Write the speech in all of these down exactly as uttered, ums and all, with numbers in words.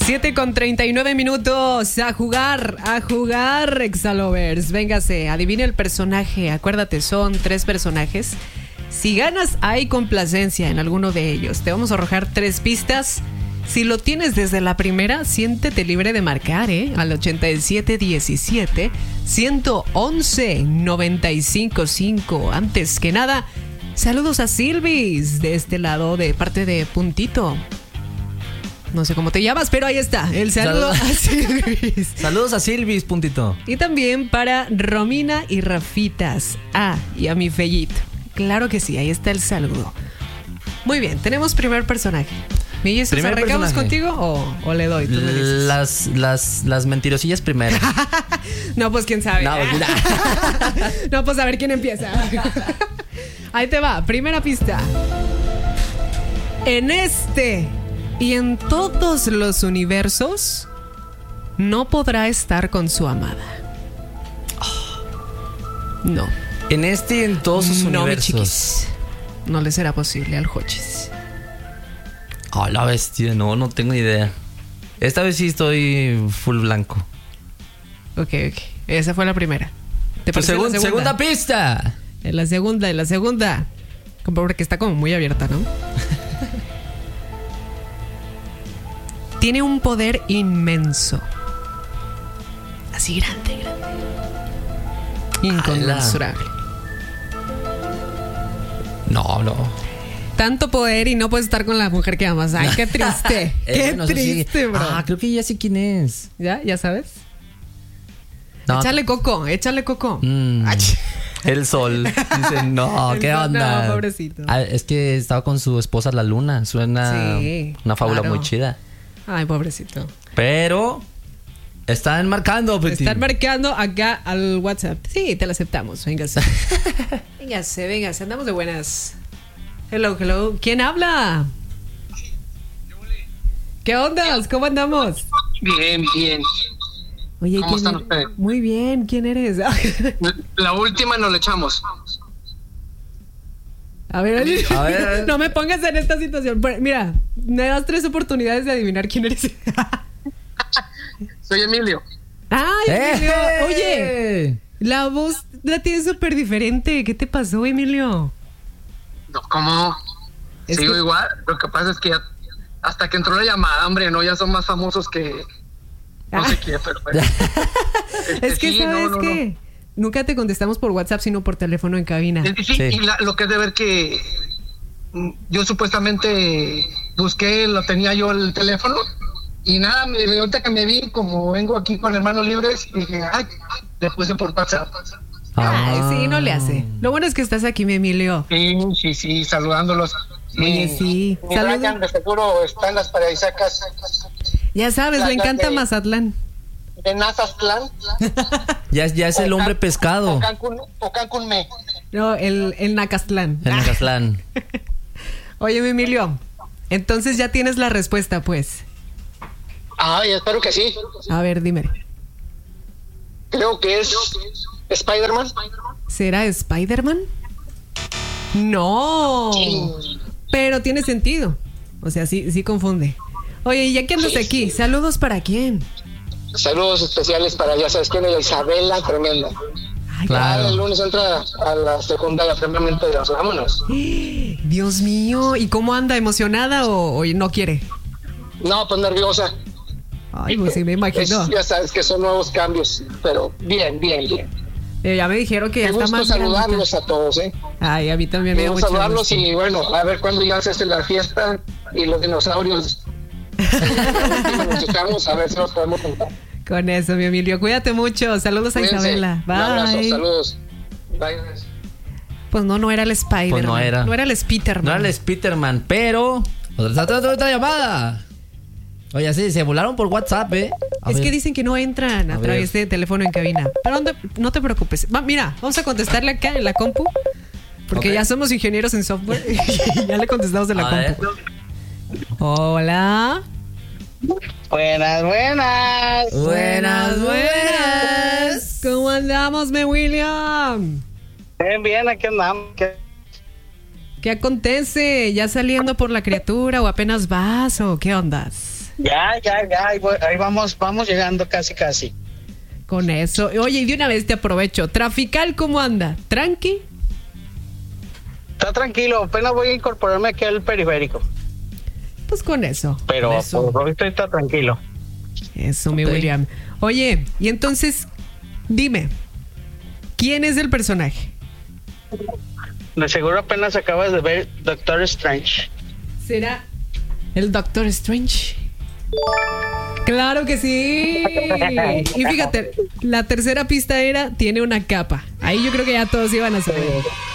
siete con treinta y nueve minutos. A jugar, a jugar, Exalovers. Véngase, adivine el personaje. Acuérdate, son tres personajes. Si ganas, hay complacencia en alguno de ellos. Te vamos a arrojar tres pistas. Si lo tienes desde la primera, siéntete libre de marcar, ¿eh? Al ochenta y siete diecisiete, ciento once, noventa y cinco cinco. Antes que nada, saludos a Silvis de este lado, de parte de Puntito. No sé cómo te llamas, pero ahí está. El saludo Saludos. a Silvis. Saludos a Silvis, Puntito. Y también para Romina y Rafitas. Ah, y a mi Fellito. Claro que sí, ahí está el saludo. Muy bien, tenemos primer personaje. ¿Milles, Primer arrancamos personaje. contigo o, o le doy? Tú me dices. Las, las, las mentirosillas primero. No, pues quién sabe. No, No, pues a ver quién empieza. Ahí te va, primera pista. En este y en todos los universos no podrá estar con su amada. No. En este y en todos sus No, mi universos. chiquis. No le será posible al Hochis. Oh, la bestia, no, no tengo idea. Esta vez sí estoy full blanco. Ok, ok. Esa fue la primera. ¿Te Tu pareció la segun- segunda? segunda pista. En la segunda, en la segunda. Como porque está como muy abierta, ¿no? Tiene un poder inmenso. Así grande, grande. Inconmensurable. No, no. Tanto poder y no puedes estar con la mujer que amas. Ay, qué triste. Eh, Qué bueno, eso sí. triste, bro. Ah, creo que ya sé quién es. ¿Ya? ¿Ya sabes? No. Échale coco, échale coco. Mm, Ach. el sol. Dice, no, El ¿qué sol, onda? no, pobrecito. Ah, es que estaba con su esposa la luna. Suena Sí, una fábula claro. muy chida. Ay, pobrecito. Pero están marcando, Petit. Están marcando acá al WhatsApp. Sí, te lo aceptamos. Véngase. Véngase, véngase. Andamos de buenas. Hello, hello. ¿Quién habla? ¿Qué onda? ¿Cómo andamos? Bien, bien. Oye, ¿Cómo ¿quién están eres? ustedes? Muy bien. ¿Quién eres? La última nos la echamos. A ver, A ver. no me pongas en esta situación. Pero, mira, me das tres oportunidades de adivinar quién eres. Soy Emilio. Ay, Emilio. ¡Eh! Oye, la voz la tienes súper diferente. ¿Qué te pasó, Emilio? No, ¿cómo? Es Sigo que- igual. Lo que pasa es que ya, hasta que entró la llamada, hombre, no, ya son más famosos que no Ah. sé qué, pero bueno. Este, Es que, sí, ¿sabes no, no, qué? Nunca te contestamos por WhatsApp, sino por teléfono en cabina. no. Sí, Sí. y la- lo que es de ver que mm, yo supuestamente busqué, lo tenía yo el teléfono y nada, me, me- ahorita que me vi, como vengo aquí con hermanos libres, dije, ay, le puse por WhatsApp. Ay, Ah. sí, no le hace. Lo bueno es que estás aquí, mi Emilio. Sí, sí, sí, saludándolos. Oye, sí. Mi Saludos. Brian, de seguro está en las paradisacas Ya sabes, le Las encanta de- Mazatlán. de Nazaztlán. Ya, ya es el hombre O pescado. Cancún, o Cancún me. No, el, el Nacastlán. El Mazatlán. Oye, mi Emilio, entonces ya tienes la respuesta, pues. Ay, espero que sí. A ver, dime. Creo que es Spider-Man. ¿Será Spider-Man? No. Pero tiene sentido. O sea, sí, sí confunde. Oye, ¿y ya que andas aquí? ¿Saludos para quién? Saludos especiales para, ya sabes quién es, Isabela, tremenda. Ay, Claro. Ya el lunes entra a la secundaria, tremendamente, vámonos. Dios mío, ¿y cómo anda? ¿Emocionada o, o no quiere? No, pues nerviosa. Ay, pues sí, me Es- imagino. ya sabes que son nuevos cambios, pero bien, bien, bien. Eh, ya me dijeron que ya Me está gusta más saludarlos grandecita. a todos, ¿eh? Ay, a mí también me Me da gusta mucho saludarlos gusto. y bueno, a ver cuándo ya se hace la fiesta y los dinosaurios. Nos echamos a ver si nos podemos juntar. Con eso, mi Emilio. Cuídate mucho. Saludos a Cuídense. Isabela. Un abrazo, Bye. saludos. Bye. Pues no, no era el Spider-Man. Pues no era. No era el Spiderman. No era el Spiderman, pero. Otra, otra, otra, otra llamada. Oye, sí, se volaron por WhatsApp, ¿eh? A Es ver. que dicen que no entran a, A través ver. de teléfono en cabina. Pero no te, no te preocupes. Va, mira, vamos a contestarle acá en la compu. Porque Ok. ya somos ingenieros en software. Y ya le contestamos en la A ver. compu. Hola. Buenas, buenas. Buenas, buenas. ¿Cómo andamos, mi William? Bien, bien, aquí andamos. ¿Qué? ¿Qué acontece? ¿Ya saliendo por la criatura o apenas vas o qué ondas? Ya, ya, ya, ahí, voy- ahí vamos, vamos llegando casi, casi. Con eso. Oye, y de una vez te aprovecho. Trafical, ¿cómo anda? ¿Tranqui? Está tranquilo, apenas voy a incorporarme aquí al periférico. Pues con eso. Pero con eso. por ahorita está tranquilo. Eso, mi Ok. William. Oye, y entonces, dime, ¿quién es el personaje? De seguro apenas acabas de ver Doctor Strange. ¿Será el Doctor Strange? Claro que sí. Y fíjate, la tercera pista era, tiene una capa. Ahí yo creo que ya todos iban a saber.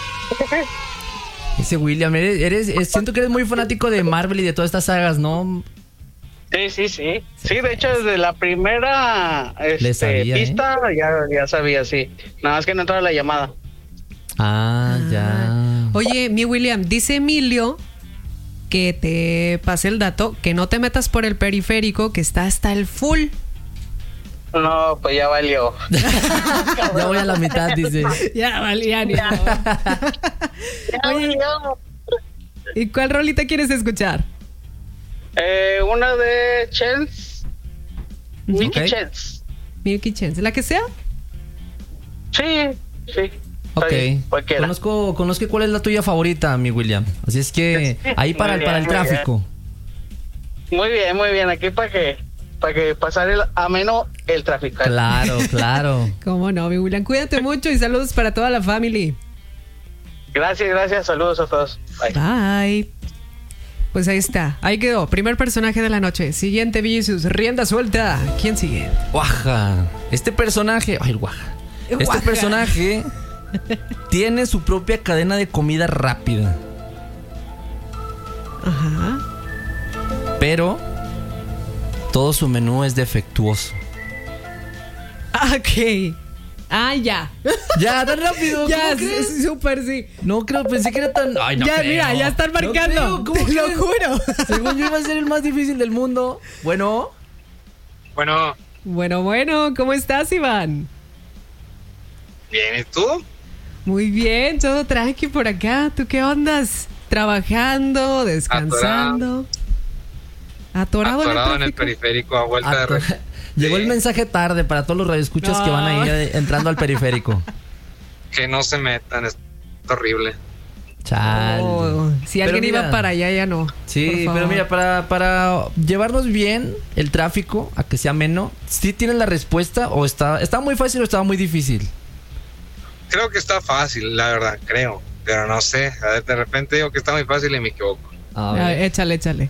Ese William, eres, eres, eh, siento que eres muy fanático de Marvel y de todas estas sagas, ¿no? Sí, sí, sí. Sí, de hecho, desde la primera Le este, sabía, pista ya, ya sabía, sí. Nada más que no entraba la llamada. Ah, ya. Oye, mi William, dice Emilio que te pase el dato, que no te metas por el periférico, que está hasta el full. No, pues ya valió. Ya voy a la mitad, dice. Ya, valía, ni modo. Ya Oye, valió. ¿y cuál rolita quieres escuchar? Eh, una de Chance. Mickey Ok. Chance. Milky Chance, ¿la que sea? Sí, sí. Está Ok. bien, cualquiera. Conozco, conozco cuál es la tuya favorita, mi William. Así es que ahí para, Muy el- para el bien, muy tráfico. Muy bien, muy bien. Aquí para que, para que pasar el ameno el tráfico. Claro, claro. ¿Cómo no, mi William? Cuídate mucho y saludos para toda la family. Gracias, gracias. Saludos a todos. Bye. Bye. Pues ahí está, ahí quedó. Primer personaje de la noche. Siguiente, Villicius, rienda suelta. ¿Quién sigue? Guaja. Este personaje. Ay, guaja. Este Guaja. personaje tiene su propia cadena de comida rápida. Ajá. Pero todo su menú es defectuoso. Ah, ok. Ah, ya. Ya, tan rápido. Ya, ¿cómo crees? es- súper sí. No creo, pensé que era tan. Ay, no ya, creo. mira, ya están No marcando. creo, ¿cómo Te lo crees? juro. Según yo iba a ser el más difícil del mundo. Bueno, Bueno, Bueno, bueno, ¿cómo estás, Iván? bien, ¿y tú? Muy bien, todo tranqui por acá. ¿Tú qué ondas? ¿Trabajando? ¿Descansando? ¿Atorado, Atorado en el tráfico? periférico a vuelta de... ato- re- llegó Sí. el mensaje tarde para todos los radioescuchas No. que van a ir eh, entrando al periférico. Que no se metan, es horrible. Chale. Oh, si Pero alguien mira, iba para allá, ya no. Sí, Por favor. pero mira, para, para llevarnos bien el tráfico, a que sea menos, ¿sí tienes la respuesta o está, está muy fácil o estaba muy difícil? Creo que está fácil, la verdad, creo. Pero no sé, a ver, de repente digo que está muy fácil y me equivoco. A Ah, ver. échale, échale.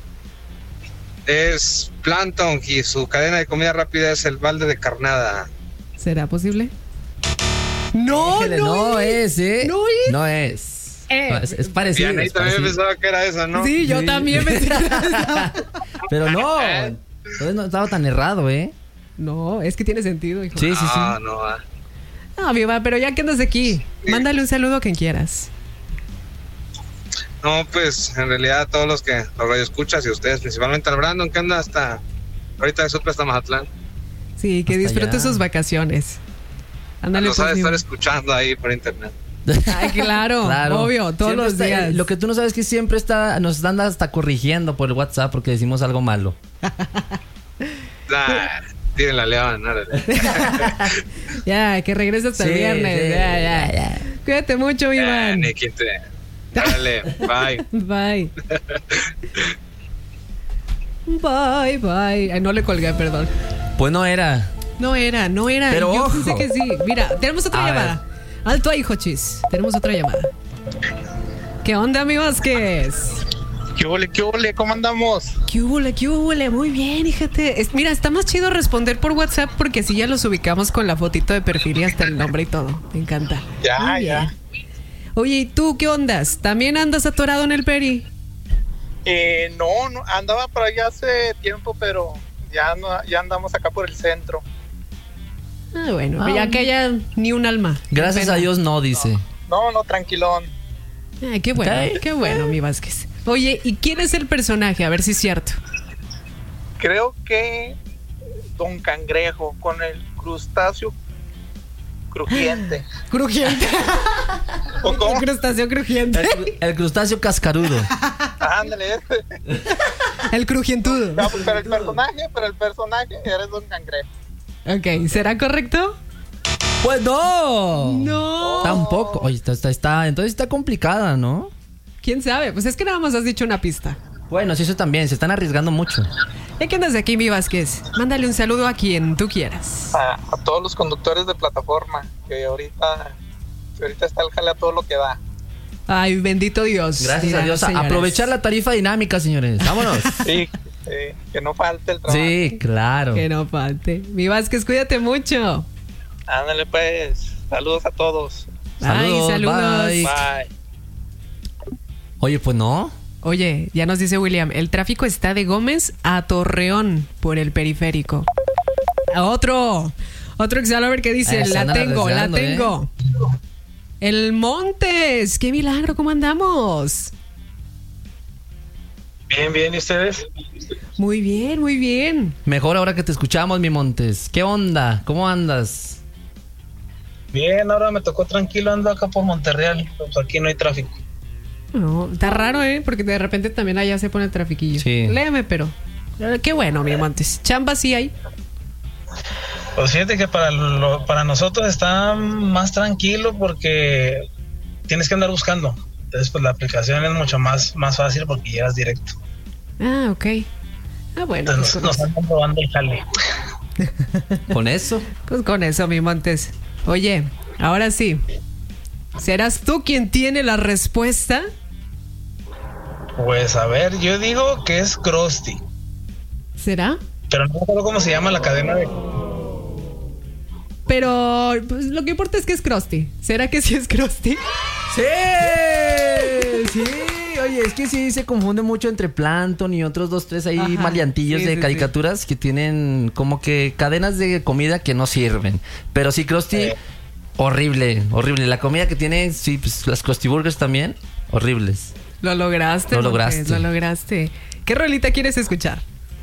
Es Plankton y su cadena de comida rápida es el balde de carnada. ¿Será posible? No, Déjele, no, no es. es, ¿eh? No es. No es. Eh. No, es, es parecido. Bien, ahí es también parecido. pensaba que era esa, ¿no? Sí, yo Sí. también pensé que era esa. Pero no. Entonces no estaba tan errado, ¿eh? No, es que tiene sentido, hijo. Sí, sí, sí. No, no, ah. No, mi Iván, pero ya que andas aquí, mándale un saludo a quien quieras. No, pues en realidad a todos los que los radioescuchas y ustedes, principalmente al Brandon que anda hasta ahorita de Supe hasta Mazatlán. Sí, que Hasta disfrute allá. sus vacaciones. Ándale, Nos ha pues, de mi estar Iván. escuchando ahí por internet. Ay, claro, obvio, todos Siempre los está- días. Lo que tú no sabes es que siempre está, nos están hasta corrigiendo por el WhatsApp porque decimos algo malo. Ah, tiren la león, órale. Ya, que regrese hasta el Sí, viernes. sí, ya, ya, ya. Cuídate mucho, mi Ah, Iván. ni quien te- Órale, bye. Bye. Bye, bye. Ay, no le colgué, perdón. Pues no era. No era, no era. Pero Yo ojo. pensé que sí. Mira, tenemos otra A llamada. Alto ahí, Jochis. Tenemos otra llamada. ¿Qué onda, mi Vázquez? ¿Qué ole, qué ole? ¿Cómo andamos? ¿Qué hule, qué hule? Muy bien, fíjate. Es- mira, está más chido responder por WhatsApp porque así ya los ubicamos con la fotito de perfil y hasta el nombre y todo. Me encanta. Ya, Muy ya. bien. Oye, ¿y tú qué ondas? ¿También andas atorado en el peri? Eh, no, no, andaba por allá hace tiempo, pero ya no, ya andamos acá por el centro. Ah, bueno, Ah, ya que haya ni un alma. Gracias Pena. a Dios no, dice. No, no, tranquilón. Ay, qué bueno, Ok. qué bueno, mi Vázquez. Oye, ¿y quién es el personaje? A ver si es cierto. Creo que Don Cangrejo con el crustáceo crujiente. Crujiente. ¿O cómo? Crustáceo crujiente. El, cru- el crustáceo cascarudo. Ándale, ese. El crujientudo. No, pero el personaje, pero el personaje eres Don Cangrejo. Ok, ¿será correcto? Pues no. No. Tampoco. Oye, está, está, está, entonces está complicada, ¿no? ¿Quién sabe? Pues es que nada más has dicho una pista. Bueno, sí, eso también. Se están arriesgando mucho. ¿Y qué andas de aquí, mi Vázquez? Mándale un saludo a quien tú quieras. A, a todos los conductores de plataforma, que ahorita, que ahorita está el jale a todo lo que da. Ay, bendito Dios. Gracias Dirán a Dios. señores. Aprovechar la tarifa dinámica, señores. Vámonos. Sí, sí, que no falte el trabajo. Sí, claro. Que no falte. Mi Vázquez, cuídate mucho. Ándale pues, saludos a todos. Ay, Saludos, saludos. bye. Bye. Oye, pues no. Oye, ya nos dice William, el tráfico está de Gómez a Torreón por el periférico. Otro, otro Exalover que dice, Ah, se la andan tengo, la arriesgando, tengo. El Montes, qué milagro, ¿cómo andamos? Bien, bien, ¿y ustedes? Muy bien, muy bien. Mejor ahora que te escuchamos, mi Montes. ¿Qué onda? ¿Cómo andas? Bien, ahora me tocó tranquilo, ando acá por Monterreal, pues aquí no hay tráfico. No, está raro, ¿eh? Porque de repente también allá se pone el trafiquillo. Sí. Léeme, pero... Qué bueno, mi Montes. Chamba sí hay. Pues fíjate que para, lo, para nosotros está más tranquilo porque tienes que andar buscando. Entonces, pues la aplicación es mucho más, más fácil porque llegas directo. Ah, ok. Ah, bueno. Pues Entonces con, nos eso. andan probando el jale. ¿Con eso? Pues con eso, mi Montes. Oye, ahora sí. ¿Serás tú quien tiene la respuesta? Pues a ver, yo digo que es Krusty, ¿Será? pero no me acuerdo cómo se llama la cadena de... Pero pues, lo que importa es que es Krusty. ¿Será que sí es Krusty? ¡Sí! Sí, oye, es que sí se confunde mucho entre Plankton y otros dos, tres ahí Ajá, maleantillos sí, de sí, caricaturas que tienen como que cadenas de comida que no sirven. Pero sí, Krusty, Eh. horrible, horrible. La comida que tiene, sí, pues las Krusty Burgers también, horribles. Lo lograste. Lo Montes, lograste. Lo lograste. ¿Qué rolita quieres escuchar?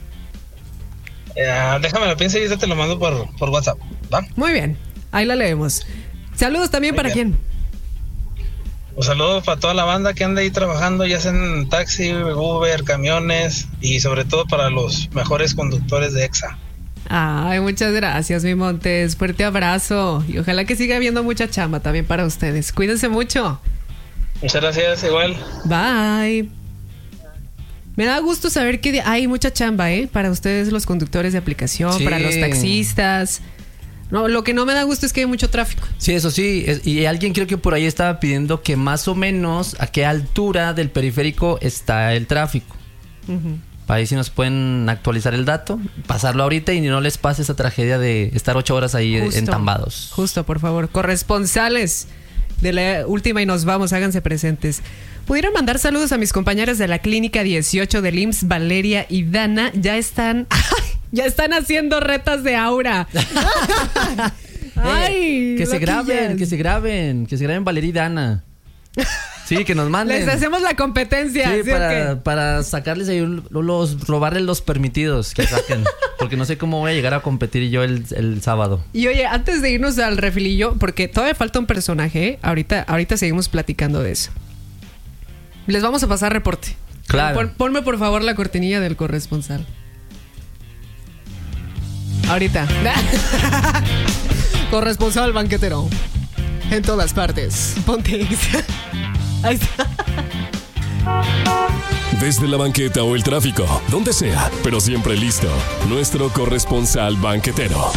Eh, déjame lo pienso y yo te lo mando por, por WhatsApp, ¿va? Muy bien. Ahí la leemos. Saludos también Muy para bien. quién. Un saludo para toda la banda que anda ahí trabajando, ya sea en taxi, Uber, camiones y sobre todo para los mejores conductores de EXA. Ay, muchas gracias, mi Montes. Fuerte abrazo. Y ojalá que siga habiendo mucha chamba también para ustedes. Cuídense mucho. Muchas gracias, igual. Bye. Me da gusto saber que hay mucha chamba, ¿eh? Para ustedes los conductores de aplicación, Sí. para los taxistas. No, lo que no me da gusto es que hay mucho tráfico. Sí, eso sí. es- y alguien creo que por ahí estaba pidiendo que más o menos a qué altura del periférico está el tráfico. Ujú. Para ver si nos pueden actualizar el dato, pasarlo ahorita y no les pase esa tragedia de estar ocho horas ahí Justo. entambados. Justo, por favor. Corresponsales de la última y nos vamos, háganse presentes. ¿Pudieron mandar saludos a mis compañeras de la Clínica dieciocho del I M S S, Valeria y Dana? Ya están... Ya están haciendo retas de aura. Ay, Eh, que se loquillas. graben, que se graben, que se graben Valeria y Dana. Sí, que nos manden. Les hacemos la competencia. Sí, ¿sí o para, qué? para sacarles ahí un- los, robarles los permitidos que saquen. Porque no sé cómo voy a llegar a competir yo el, el sábado. Y oye, antes de irnos al refilillo, porque todavía falta un personaje, ¿eh? ahorita, ahorita seguimos platicando de eso. Les vamos a pasar reporte. Claro. Pon- ponme por favor la cortinilla del corresponsal. Ahorita. Corresponsal banquetero. En todas partes. Ponte. Ahí está. Desde la banqueta o el tráfico, donde sea, pero siempre listo. Nuestro corresponsal banquetero.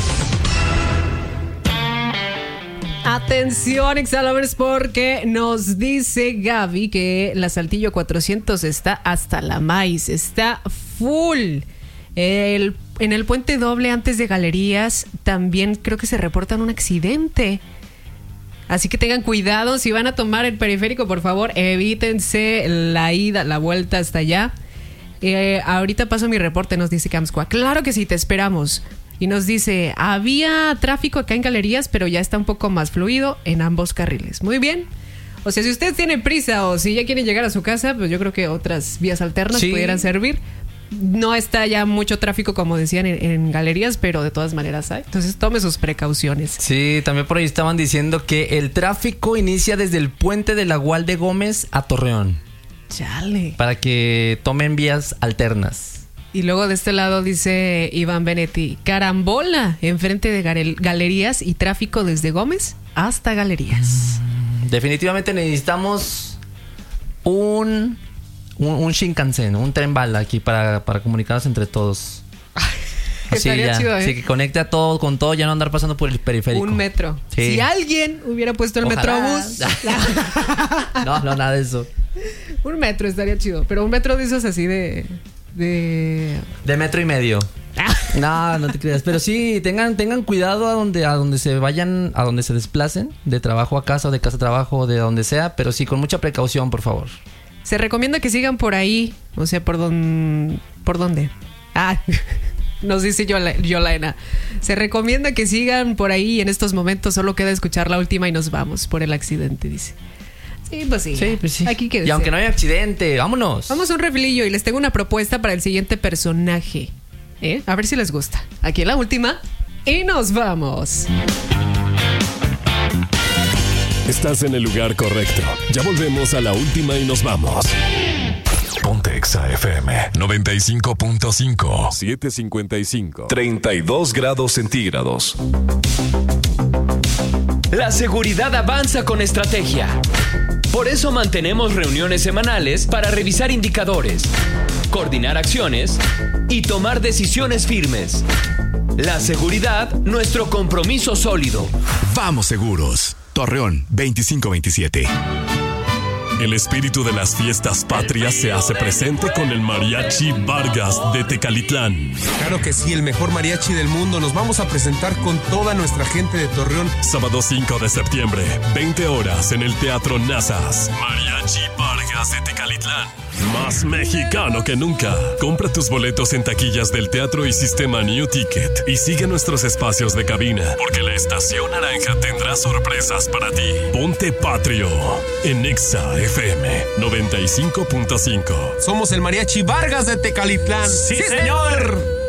Atención, Exalovers, porque nos dice Gaby que la Saltillo cuatrocientos está hasta la maíz, está full. El, en el puente doble antes de Galerías también creo que se reportan un accidente. Así que tengan cuidado, si van a tomar el periférico, por favor, evítense la ida, la vuelta hasta allá. Eh, ahorita paso mi reporte, nos dice Camsqua. Claro que sí, te esperamos. Y nos dice, había tráfico acá en Galerías, pero ya está un poco más fluido en ambos carriles. Muy bien. O sea, si usted tiene prisa o si ya quieren llegar a su casa, pues yo creo que otras vías alternas Sí. pudieran servir. No está ya mucho tráfico, como decían, en, en Galerías, pero de todas maneras hay. Entonces tome sus precauciones. Sí, también por ahí estaban diciendo que el tráfico inicia desde el puente de la Gual de Gómez a Torreón. Chale. Para que tomen vías alternas. Y luego de este lado dice Iván Benetti, carambola enfrente de gal- galerías y tráfico desde Gómez hasta Galerías. Mm, definitivamente necesitamos un, un, un Shinkansen, un tren bala aquí para, para comunicarnos entre todos. Así Estaría ya, chido, ¿eh? sí, que conecte a todo con todo, ya no andar pasando por el periférico. Un metro. Sí. Si alguien hubiera puesto el Ojalá. metrobús. No, no, nada de eso. Un metro estaría chido. Pero un metro de esos así de. de. De metro y medio. No, no te creas. Pero sí, tengan, tengan cuidado a donde, a donde se vayan, a donde se desplacen, de trabajo a casa o de casa a trabajo, de donde sea, pero sí, con mucha precaución, por favor. Se recomienda que sigan por ahí. O sea, por don, ¿por dónde? Ah, nos dice Yola- Yolaina. Se recomienda que sigan por ahí y en estos momentos solo queda escuchar la última y nos vamos por el accidente, dice. Sí, pues sí. Sí, pues sí. Aquí quédese. Y aunque no haya accidente, vámonos. Vamos a un refilillo y les tengo una propuesta para el siguiente personaje. ¿Eh? A ver si les gusta. Aquí en la última y nos vamos. Estás en el lugar correcto. Ya volvemos a la última y nos vamos. Ponte Exa F M noventa y cinco punto cinco. siete cincuenta y cinco. treinta y dos grados centígrados. La seguridad avanza con estrategia. Por eso mantenemos reuniones semanales para revisar indicadores, coordinar acciones y tomar decisiones firmes. La seguridad, nuestro compromiso sólido. Vamos seguros. Torreón veinticinco veintisiete. El espíritu de las fiestas patrias se hace presente con el Mariachi Vargas de Tecalitlán. Claro que sí, el mejor mariachi del mundo. Nos vamos a presentar con toda nuestra gente de Torreón. Sábado cinco de septiembre, veinte horas en el Teatro Nazas. Mariachi Vargas de Tecalitlán. Más mexicano que nunca. Compra tus boletos en taquillas del teatro y sistema New Ticket. Y sigue nuestros espacios de cabina, porque la Estación Naranja tendrá sorpresas para ti. Ponte patrio en Exa F M noventa y cinco punto cinco. Somos el Mariachi Vargas de Tecalitlán. ¡Sí, señor!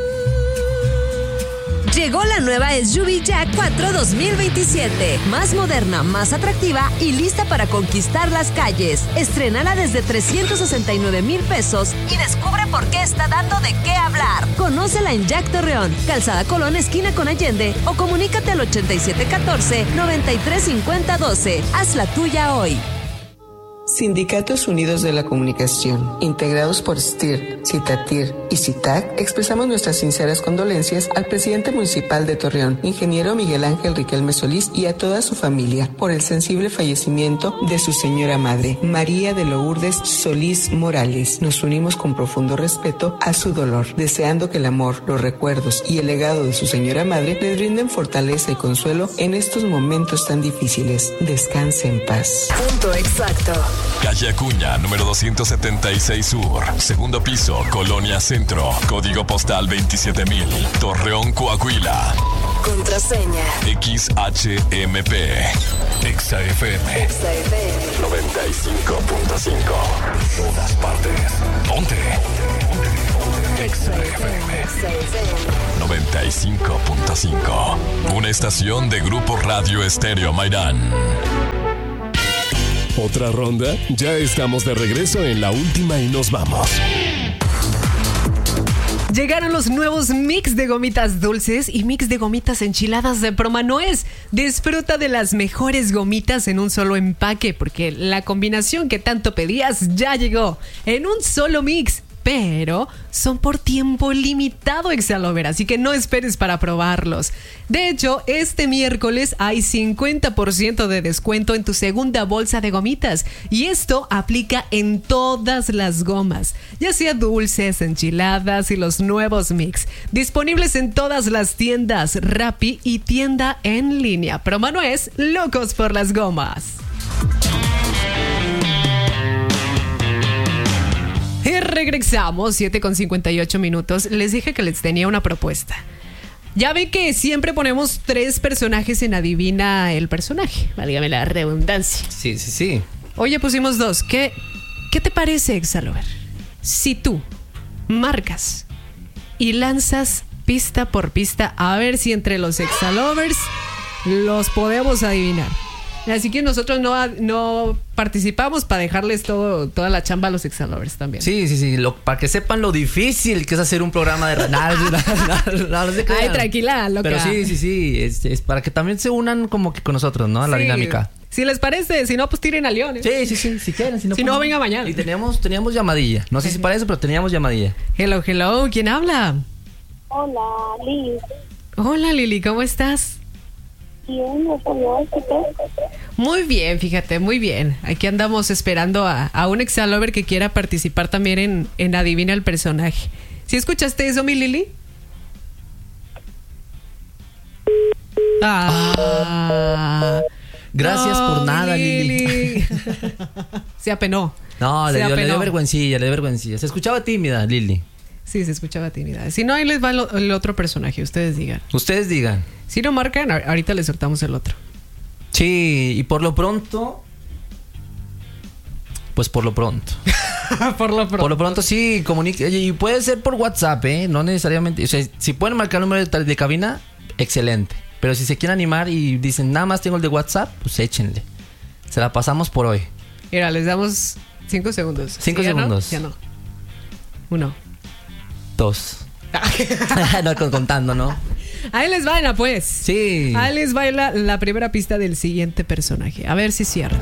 Llegó la nueva S U V Jack cuatro dos mil veintisiete. Más moderna, más atractiva y lista para conquistar las calles. Estrénala desde trescientos sesenta y nueve mil pesos y descubre por qué está dando de qué hablar. Conócela en Jack Torreón, Calzada Colón, esquina con Allende, o comunícate al ochenta y siete catorce noventa y tres cincuenta doce. Haz la tuya hoy. Sindicatos Unidos de la Comunicación, integrados por S T I R, Citatir y CITAC, expresamos nuestras sinceras condolencias al presidente municipal de Torreón, ingeniero Miguel Ángel Riquelme Solís, y a toda su familia por el sensible fallecimiento de su señora madre, María de Lourdes Solís Morales. Nos unimos con profundo respeto a su dolor, deseando que el amor, los recuerdos y el legado de su señora madre les brinden fortaleza y consuelo en estos momentos tan difíciles. Descanse en paz. Punto exacto. Calle Acuña, número doscientos setenta y seis Sur. Segundo piso, Colonia Centro. Código postal veintisiete mil. Torreón, Coahuila. Contraseña. X H M P. Exa F M. Exa F M. noventa y cinco punto cinco. Todas partes. Ponte. Exa F M. noventa y cinco punto cinco. Una estación de Grupo Radio Estéreo Mairán. ¿Otra ronda? Ya estamos de regreso en la última y nos vamos. Llegaron los nuevos mix de gomitas dulces y mix de gomitas enchiladas de Promanuez. Disfruta de las mejores gomitas en un solo empaque, porque la combinación que tanto pedías ya llegó en un solo mix. Pero son por tiempo limitado, Exalover, así que no esperes para probarlos. De hecho, este miércoles hay cincuenta por ciento de descuento en tu segunda bolsa de gomitas. Y esto aplica en todas las gomas, ya sea dulces, enchiladas y los nuevos mix. Disponibles en todas las tiendas Rappi y tienda en línea. Promanuez, locos por las gomas. Y regresamos, siete con cincuenta y ocho minutos. Les dije que les tenía una propuesta. Ya ve que siempre ponemos tres personajes en Adivina el personaje. Válgame la redundancia. Sí, sí, sí. Oye, pusimos dos. ¿Qué, qué te parece, Exalover? Si tú marcas y lanzas pista por pista, a ver si entre los Exalovers los podemos adivinar. Así que nosotros no, no participamos para dejarles todo, toda la chamba a los Exalovers también. Sí, sí, sí. Lo, para que sepan lo difícil que es hacer un programa de radio. No, no, no, no se crean. Ay, tranquila, loca. Pero sí, sí, sí. Es, es para que también se unan como que con nosotros, ¿no? A la Sí. dinámica. Si les parece, si no, pues tiren a León. ¿eh? Sí, sí, sí. Si quieren. Si no, Si no, venga mañana. Y teníamos, teníamos llamadilla. No sé si para eso, pero teníamos llamadilla. Hello, hello. ¿Quién habla? Hola, Liz. Hola, Lili. ¿Cómo estás? Bien, ¿no sabías que te? Muy bien, fíjate, muy bien. Aquí andamos esperando a, a un Exalover que quiera participar también en, en Adivina el Personaje. ¿Sí escuchaste eso, mi Lili? Ah. Gracias No, por nada, Lili. Lili. Se apenó. No, Se le dio, le dio apenó. vergüencilla, le dio vergüencilla. Se escuchaba tímida, Lili. Sí, se escuchaba tímida. Si no, ahí les va el, el otro personaje, ustedes digan. Ustedes digan. Si no marcan, a- ahorita les soltamos el otro. Sí, y por lo pronto... Pues por lo pronto. por lo pronto. Por lo pronto sí, comunique. Y puede ser por WhatsApp, ¿eh? No necesariamente. O sea, si pueden marcar el número de, de cabina, excelente. Pero si se quieren animar y dicen, nada más tengo el de WhatsApp, pues échenle. Se la pasamos por hoy. Mira, les damos cinco segundos. Cinco ¿Sí, ya no? segundos. Ya no. Uno. Dos. No, con- contando, ¿no? Ahí les va, Ana, pues. Sí. Ahí les va la, la primera pista del siguiente personaje. A ver si es cierto.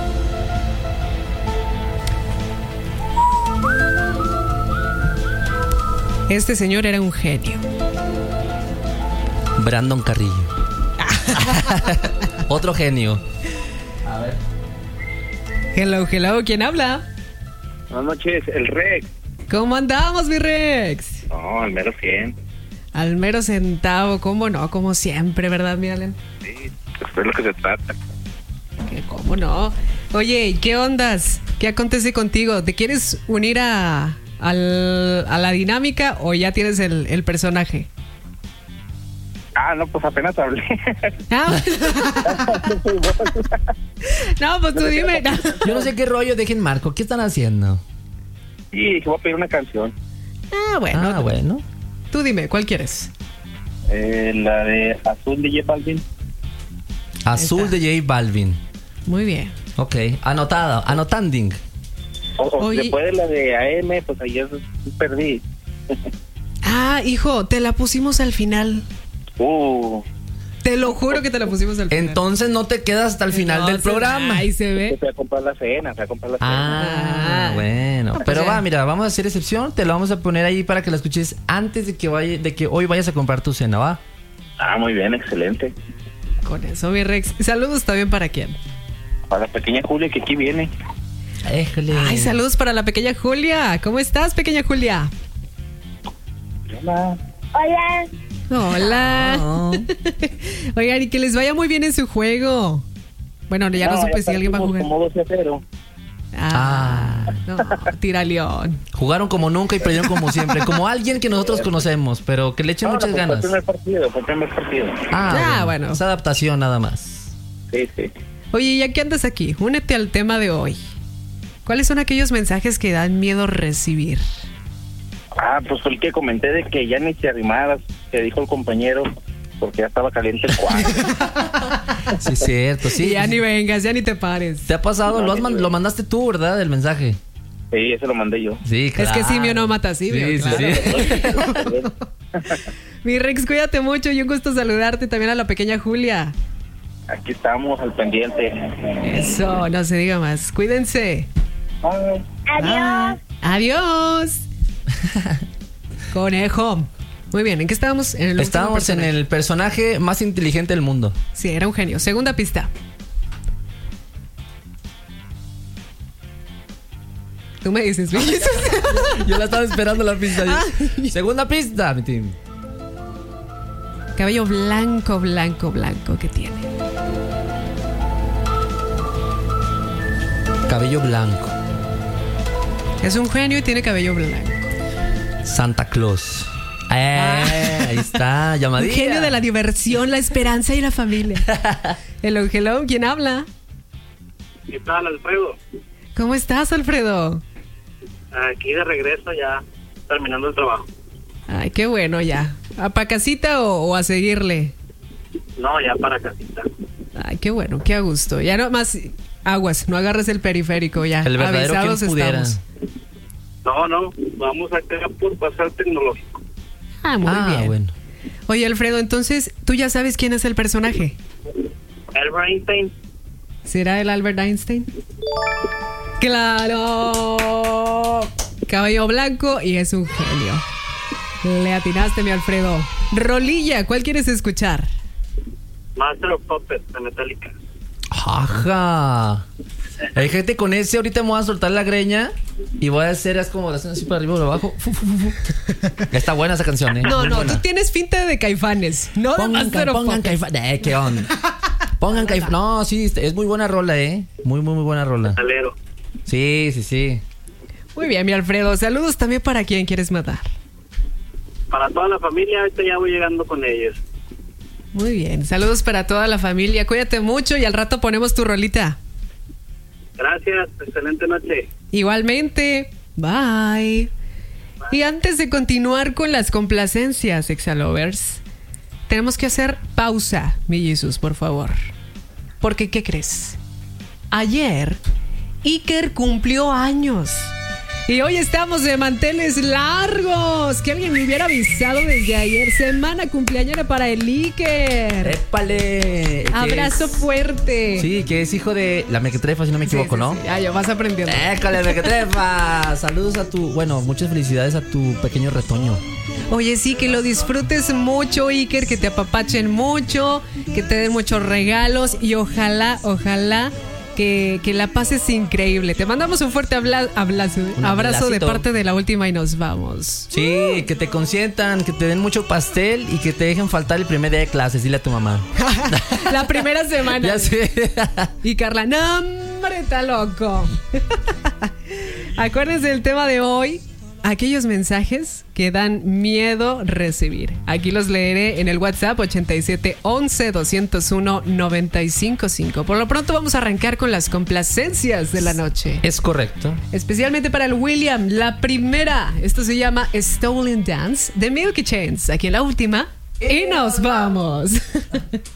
Este señor era un genio. Brandon Carrillo. Otro genio. A ver. Hello, hello, ¿quién habla? Buenas noches, el Rex. ¿Cómo andamos, mi Rex? No, al menos cien. Al mero centavo, ¿cómo no? Como siempre, ¿verdad, mi Allen? Sí, pues es lo que se trata. Que ¿Cómo no? Oye, ¿y qué ondas? ¿Qué acontece contigo? ¿Te quieres unir a, al- a la dinámica o ya tienes el, el personaje? Ah, no, pues apenas hablé. Ah. No, pues tú dime. Yo no sé qué rollo, dejen marco. ¿Qué están haciendo? Sí, voy a pedir una canción. Ah, bueno. Ah, bueno. Tú dime, ¿cuál quieres? Eh, la de Azul de J Balvin. Azul de J Balvin. Muy bien. Ok, anotada, anotanding. O, o Oye. después de la de A M, pues ayer perdí. Ah, hijo, te la pusimos al final. Uh. Te lo juro que te la pusimos al final. Entonces no te quedas hasta el final del Entonces, programa. Ahí se ve. Fui a comprar la cena, fui a comprar la Ah, cena. bueno. Pero O sea, va, mira, vamos a hacer excepción. Te lo vamos a poner ahí para que la escuches antes de que vaya, de que hoy vayas a comprar tu cena, ¿va? Ah, muy bien, excelente. Con eso, mi Rex. Saludos también para quién. Para la pequeña Julia que aquí viene. Éjole. Ay, saludos para la pequeña Julia. ¿Cómo estás, pequeña Julia? Hola. Hola. Hola. Oh. Oigan, y que les vaya muy bien en su juego. Bueno, ya no, supe si alguien va a jugar. Como doce a cero. Ah, no, tira León. Jugaron como nunca y perdieron como siempre. Como alguien que nosotros conocemos, pero que le echen No, muchas no, pues, ganas. Fue el primer partido, fue el primer partido. Ah, Ah, bueno. Es adaptación nada más. Sí, sí. Oye, ya que andas aquí, únete al tema de hoy. ¿Cuáles son aquellos mensajes que dan miedo recibir? Ah, pues fue el que comenté de que ya ni se arrimaras, que dijo el compañero, porque ya estaba caliente el cuadro. Sí, es cierto, sí. Ya ni vengas, ya ni te pares. ¿Te ha pasado? No, lo, has ni man- te lo veo. mandaste tú, ¿verdad? El mensaje. Sí, ese lo mandé yo. Sí, claro. Es que simio no mata simio. Sí, sí, claro. sí. Mi Rex, cuídate mucho y un gusto saludarte también a la pequeña Julia. Aquí estamos al pendiente. Eso, no se diga más. Cuídense. Ay. Adiós. Adiós. Conejo. Muy bien, ¿en qué estábamos? En el último Estábamos en personaje. el personaje más inteligente del mundo. Sí, era un genio. Segunda pista. Tú me dices, ¿ves? Yo la estaba esperando la pista. Ay. Segunda pista, mi team. Cabello blanco, blanco, blanco que tiene. Cabello blanco. Es un genio y tiene cabello blanco. Santa Claus. Eh, ahí está, Un llamadilla. genio de la diversión, la esperanza y la familia. Hello, hello, ¿quién habla? ¿Qué tal, Alfredo? ¿Cómo estás, Alfredo? Aquí de regreso ya, terminando el trabajo. Ay, qué bueno ya. ¿A pa' casita o, o a seguirle? No, ya para casita. Ay, qué bueno, qué a gusto. Ya no más aguas, no agarres el periférico ya. El verdadero Avisados quien pudiera. estamos. No, no, vamos acá por pasar tecnológico. Ah, muy Ah, bien. bueno. Oye, Alfredo, entonces, ¿tú ya sabes quién es el personaje? Albert Einstein. ¿Será el Albert Einstein? ¡Claro! Cabello blanco y es un genio. Le atinaste, mi Alfredo. Rolilla, ¿cuál quieres escuchar? Master of Puppets de Metallica. Ajá. Hay gente con ese, ahorita me voy a soltar la greña y voy a hacer es como así para arriba o para abajo. Fu, fu, fu, fu. Está buena esa canción, ¿eh? No, Muy no, buena. tú tienes finta de Caifanes. No de Pongan, Master ca- of pongan Puppets. Caifanes. Eh, ¿qué onda? Pongan Caifanes. No, sí, es muy buena rola, ¿eh? Muy, muy, muy buena rola. Alero. Sí, sí, sí. Muy bien, mi Alfredo. Saludos también para quien quieres matar. Para toda la familia, ahorita ya voy llegando con ellos. Muy bien, saludos para toda la familia. Cuídate mucho y al rato ponemos tu rolita. Gracias, excelente noche. Igualmente, bye. Y antes de continuar con las complacencias, Exalovers, tenemos que hacer pausa, mi Jesús, por favor. Porque, ¿qué crees? Ayer, Iker cumplió años. Y hoy estamos de manteles largos. Que alguien me hubiera avisado desde ayer. Semana cumpleañera para el Iker. ¡Épale! Abrazo Es- fuerte. Sí, que es hijo de la Mequetrefa, si no me equivoco, Sí, sí, ¿no? sí. Ah, ya vas aprendiendo. ¡École, Mequetrefa! Saludos a tu... Bueno, muchas felicidades a tu pequeño retoño. Oye, sí, que lo disfrutes mucho, Iker, que te apapachen mucho, que te den muchos regalos y ojalá, ojalá que, que la pases increíble. Te mandamos un fuerte abla- abrazo, Un abrazo de abracito. parte de la última y nos vamos. Sí, que te consientan, que te den mucho pastel y que te dejen faltar el primer día de clases. Dile a tu mamá. La primera semana. Ya sé. Y Carla, no, hombre, está loco. Acuérdense del tema de hoy. Aquellos mensajes que dan miedo recibir. Aquí los leeré en el WhatsApp ochenta y siete once doscientos uno noventa y cinco cinco. Por lo pronto vamos a arrancar con las complacencias de la noche. Es correcto. Especialmente para el William, la primera. Esto se llama Stolen Dance de Milky Chance. Aquí en la última. Y nos vamos.